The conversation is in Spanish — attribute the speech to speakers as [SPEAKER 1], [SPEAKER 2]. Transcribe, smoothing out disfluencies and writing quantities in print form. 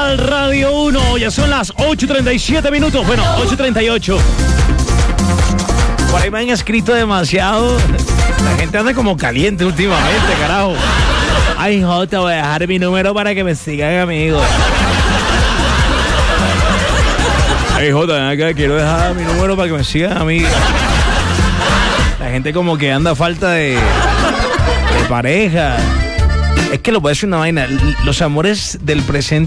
[SPEAKER 1] Total Radio 1. Ya son las 8:37 minutos. Bueno, 8:38. Por ahí me han escrito demasiado. La gente anda como caliente últimamente, carajo. Ay, Jota, voy a dejar mi número para que me sigan, amigos. Ay, Jota, ven acá, quiero dejar mi número para que me sigan, amigos. La gente como que anda a falta de pareja. Es que lo voy a decir una vaina. Los amores del presente